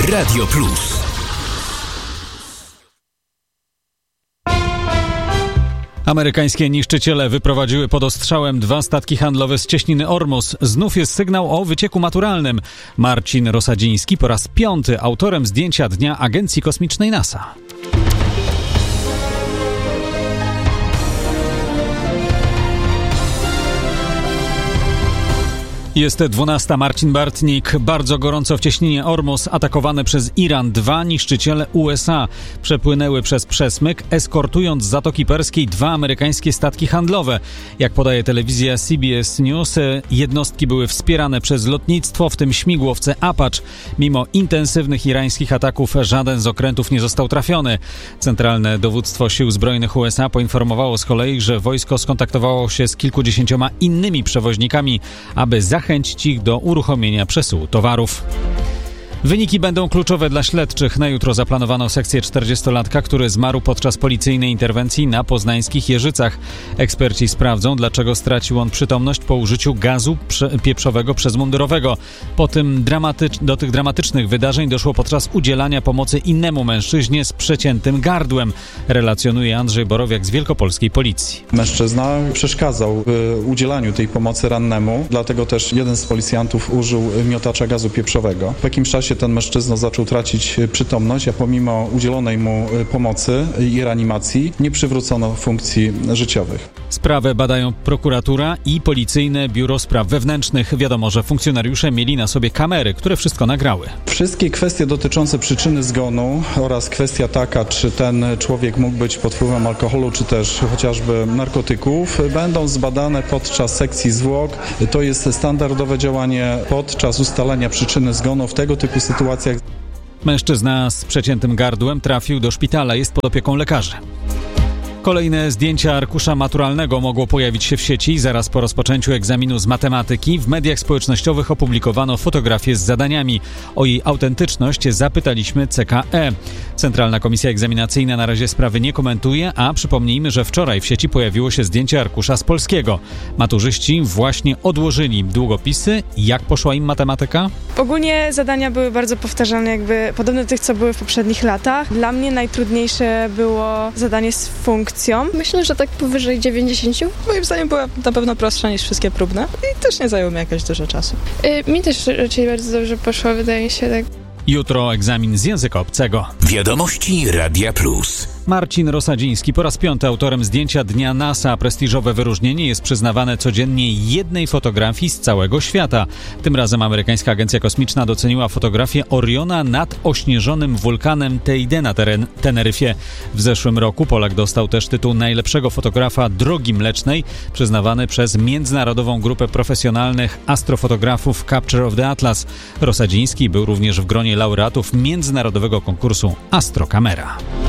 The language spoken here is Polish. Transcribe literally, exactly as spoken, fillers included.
Radio Plus. Amerykańskie niszczyciele wyprowadziły pod ostrzałem dwa statki handlowe z cieśniny Ormus. Znów jest sygnał o wycieku maturalnym. Marcin Rosadziński po raz piąty autorem zdjęcia dnia Agencji Kosmicznej NASA. Jest dwunasta. Marcin Bartnik. Bardzo gorąco w cieśninie Ormus, atakowane przez Iran. Dwa niszczyciele U S A przepłynęły przez przesmyk, eskortując z Zatoki Perskiej dwa amerykańskie statki handlowe. Jak podaje telewizja C B S News, jednostki były wspierane przez lotnictwo, w tym śmigłowce Apache. Mimo intensywnych irańskich ataków żaden z okrętów nie został trafiony. Centralne Dowództwo Sił Zbrojnych U S A poinformowało z kolei, że wojsko skontaktowało się z kilkudziesięcioma innymi przewoźnikami, aby zachęcić chęcić ich do uruchomienia przesyłu towarów. Wyniki będą kluczowe dla śledczych. Na jutro zaplanowano sekcję czterdziestolatka, który zmarł podczas policyjnej interwencji na poznańskich Jeżycach. Eksperci sprawdzą, dlaczego stracił on przytomność po użyciu gazu prze- pieprzowego przez mundurowego. Po tym dramatycz- do tych dramatycznych wydarzeń doszło podczas udzielania pomocy innemu mężczyźnie z przeciętym gardłem, relacjonuje Andrzej Borowiak z wielkopolskiej policji. Mężczyzna przeszkadzał w udzielaniu tej pomocy rannemu, dlatego też jeden z policjantów użył miotacza gazu pieprzowego. W jakimś czasie ten mężczyzna zaczął tracić przytomność, a pomimo udzielonej mu pomocy i reanimacji nie przywrócono funkcji życiowych. Sprawę badają prokuratura i Policyjne Biuro Spraw Wewnętrznych. Wiadomo, że funkcjonariusze mieli na sobie kamery, które wszystko nagrały. Wszystkie kwestie dotyczące przyczyny zgonu oraz kwestia taka, czy ten człowiek mógł być pod wpływem alkoholu, czy też chociażby narkotyków, będą zbadane podczas sekcji zwłok. To jest standardowe działanie podczas ustalenia przyczyny zgonu w tego typu sytuacjach. Mężczyzna z przeciętym gardłem trafił do szpitala, jest pod opieką lekarzy. Kolejne zdjęcie arkusza maturalnego mogło pojawić się w sieci zaraz po rozpoczęciu egzaminu z matematyki. W mediach społecznościowych opublikowano fotografię z zadaniami. O jej autentyczność zapytaliśmy C K E. Centralna Komisja Egzaminacyjna na razie sprawy nie komentuje, a przypomnijmy, że wczoraj w sieci pojawiło się zdjęcie arkusza z polskiego. Maturzyści właśnie odłożyli długopisy. Jak poszła im matematyka? Ogólnie zadania były bardzo powtarzane, jakby podobne do tych, co były w poprzednich latach. Dla mnie najtrudniejsze było zadanie z funkcją. Myślę, że tak powyżej dziewięćdziesiąt. Moim zdaniem była na pewno prostsza niż wszystkie próbne i też nie zajęło mi jakoś dużo czasu. Yy, mi też raczej bardzo dobrze poszło, wydaje mi się tak. Jutro egzamin z języka obcego. Wiadomości Radia Plus. Marcin Rosadziński po raz piąty autorem zdjęcia Dnia NASA. Prestiżowe wyróżnienie jest przyznawane codziennie jednej fotografii z całego świata. Tym razem amerykańska agencja kosmiczna doceniła fotografię Oriona nad ośnieżonym wulkanem Teide na teren Teneryfie. W zeszłym roku Polak dostał też tytuł najlepszego fotografa Drogi Mlecznej, przyznawany przez międzynarodową grupę profesjonalnych astrofotografów Capture of the Atlas. Rosadziński był również w gronie laureatów międzynarodowego konkursu Astrokamera.